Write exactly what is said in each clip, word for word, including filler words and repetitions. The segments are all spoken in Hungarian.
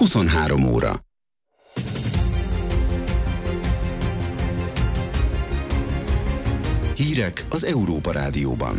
huszonhárom óra. Hírek az Európa Rádióban.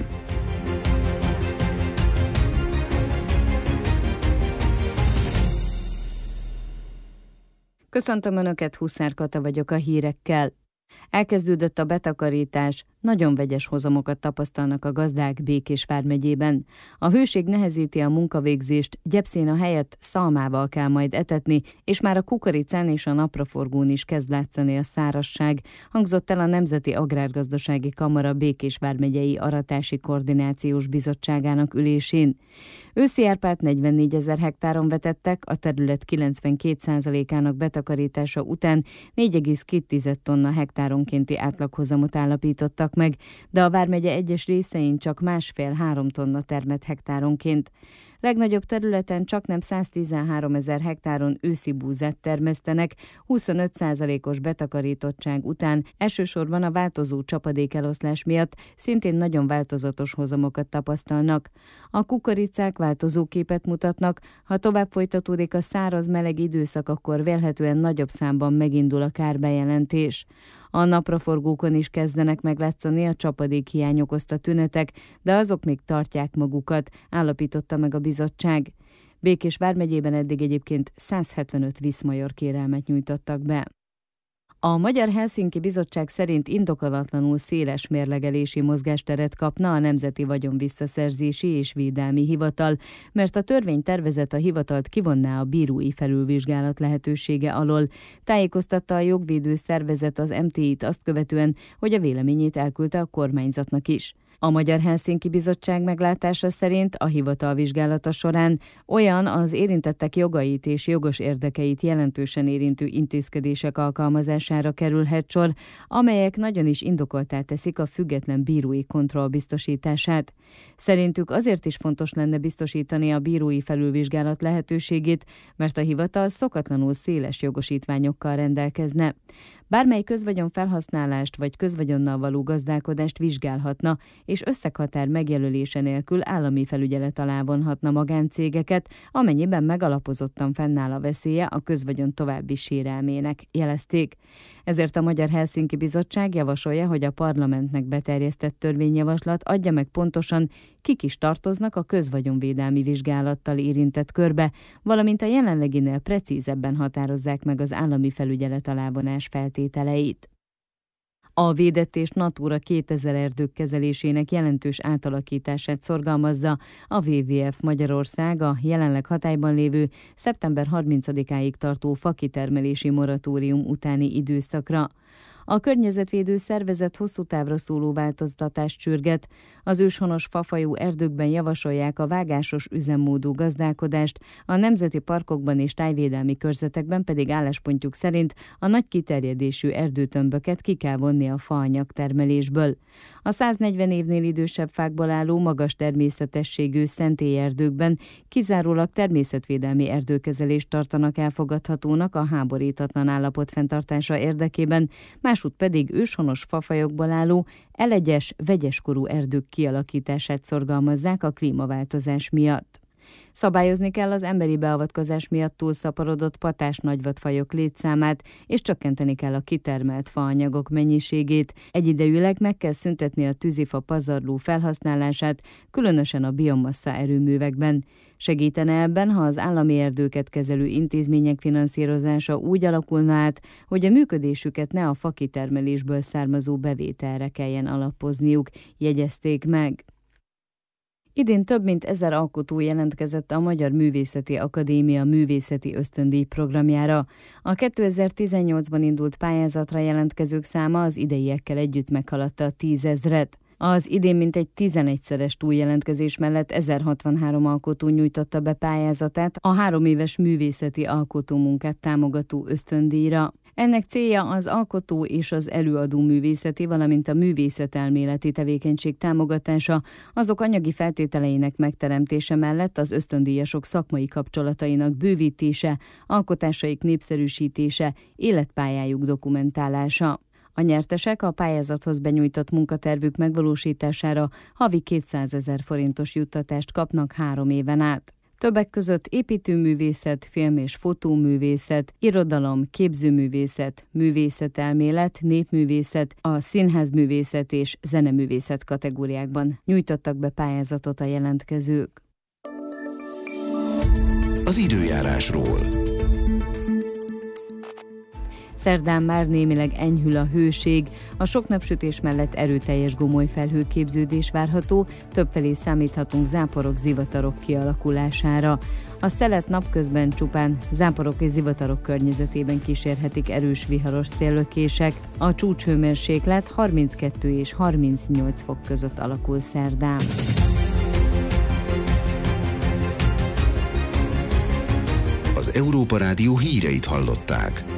Köszöntöm Önöket, Huszár Kata vagyok a hírekkel. Elkezdődött a betakarítás, nagyon vegyes hozamokat tapasztalnak a gazdák Békés vármegyében. A hőség nehezíti a munkavégzést, gyepszéna helyett szalmával kell majd etetni, és már a kukoricán és a napraforgón is kezd látszani a szárazság, hangzott el a Nemzeti Agrárgazdasági Kamara Békés vármegyei Aratási Koordinációs Bizottságának ülésén. Őszi árpát negyvennégyezer hektáron vetettek, a terület kilencvenkét százalékának betakarítása után négy egész két tonna hektáronkénti átlaghozamot állapítottak meg, de a vármegye egyes részein csak másfél-három tonna termett hektáronként. Legnagyobb területen csaknem száztizenháromezer hektáron őszi búzát termesztenek, huszonöt százalékos betakarítottság után, elsősorban a változó csapadékeloszlás miatt szintén nagyon változatos hozamokat tapasztalnak. A kukoricák változó képet mutatnak, ha tovább folytatódik a száraz meleg időszak, akkor vélhetően nagyobb számban megindul a kárbejelentés. A napraforgókon is kezdenek meglátszani a csapadékhiány okozta tünetek, de azok még tartják magukat, állapította meg a bizottság. Békés vármegyében eddig egyébként százhetvenöt viszmajor kérelmet nyújtottak be. A Magyar Helsinki Bizottság szerint indokolatlanul széles mérlegelési mozgásteret kapna a Nemzeti Vagyonvisszaszerzési és Védelmi Hivatal, mert a törvénytervezet a hivatalt kivonná a bírói felülvizsgálat lehetősége alól. Tájékoztatta a jogvédő szervezet az em té i-t azt követően, hogy a véleményét elküldte a kormányzatnak is. A Magyar Helsinki Bizottság meglátása szerint a hivatal vizsgálata során olyan az érintettek jogait és jogos érdekeit jelentősen érintő intézkedések alkalmazására kerülhet sor, amelyek nagyon is indokolttá teszik a független bírói kontroll biztosítását. Szerintük azért is fontos lenne biztosítani a bírói felülvizsgálat lehetőségét, mert a hivatal szokatlanul széles jogosítványokkal rendelkezne. Bármely közvagyon felhasználást vagy közvagyonnal való gazdálkodást vizsgálhatna, és összeghatár megjelölése nélkül állami felügyelet alá vonhatna magáncégeket, amennyiben megalapozottan fennáll a veszélye a közvagyon további sérelmének, jelezték. Ezért a Magyar Helsinki Bizottság javasolja, hogy a parlamentnek beterjesztett törvényjavaslat adja meg pontosan, kik is tartoznak a közvagyonvédelmi vizsgálattal érintett körbe, valamint a jelenleginél precízebben határozzák meg az állami felügyelet alá vonás feltételeit. A védett és Natura kétezer erdők kezelésének jelentős átalakítását szorgalmazza a dupla vé vé ef Magyarország a jelenleg hatályban lévő szeptember harmincadikáig tartó fakitermelési moratórium utáni időszakra. A környezetvédő szervezet hosszú távra szóló változtatást sürget. Az őshonos fafajú erdőkben javasolják a vágásos üzemmódú gazdálkodást, a nemzeti parkokban és tájvédelmi körzetekben pedig álláspontjuk szerint a nagy kiterjedésű erdőtömböket ki kell vonni a faanyag termelésből. A száznegyven évnél idősebb fákból álló magas természetességű szentélyerdőkben kizárólag természetvédelmi erdőkezelést tartanak elfogadhatónak a háborítatlan állapot fenntartása érdekében, másút pedig őshonos fafajokból álló, elegyes, vegyeskorú erdők kialakítását szorgalmazzák a klímaváltozás miatt. Szabályozni kell az emberi beavatkozás miatt túlszaporodott patás nagyvadfajok létszámát, és csökkenteni kell a kitermelt faanyagok mennyiségét. Egyidejűleg meg kell szüntetni a tűzifa pazarló felhasználását, különösen a biomassa erőművekben. Segítene ebben, ha az állami erdőket kezelő intézmények finanszírozása úgy alakulna át, hogy a működésüket ne a fakitermelésből származó bevételre kelljen alapozniuk, jegyezték meg. Idén több mint ezer alkotó jelentkezett a Magyar Művészeti Akadémia művészeti ösztöndíj programjára. A kétezer-tizennyolcban indult pályázatra jelentkezők száma az ideiekkel együtt meghaladta a tízezret. Az idén mintegy tizenegyszeres túljelentkezés mellett ezerhatvanhárom alkotó nyújtotta be pályázatát a három éves művészeti alkotómunkát támogató ösztöndíjra. Ennek célja az alkotó és az előadó művészeti, valamint a művészetelméleti tevékenység támogatása, azok anyagi feltételeinek megteremtése mellett az ösztöndíjasok szakmai kapcsolatainak bővítése, alkotásaik népszerűsítése, életpályájuk dokumentálása. A nyertesek a pályázathoz benyújtott munkatervük megvalósítására havi kétszázezer forintos juttatást kapnak három éven át. Többek között építőművészet, film- és fotóművészet, irodalom, képzőművészet, művészetelmélet, népművészet, a színházművészet és zeneművészet kategóriákban nyújtottak be pályázatot a jelentkezők. Az időjárásról. Szerdán már némileg enyhül a hőség, a sok napsütés mellett erőteljes gomoly felhőképződés várható, többfelé számíthatunk záporok, zivatarok kialakulására. A szelet napközben csupán záporok és zivatarok környezetében kísérhetik erős viharos széllökések. A csúcshőmérséklet harminckettő és harmincnyolc fok között alakul szerdán. Az Európa Rádió híreit hallották.